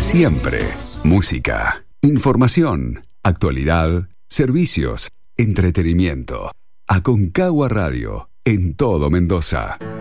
Siempre. Música, información, actualidad, servicios, entretenimiento. Aconcagua Radio, en todo Mendoza.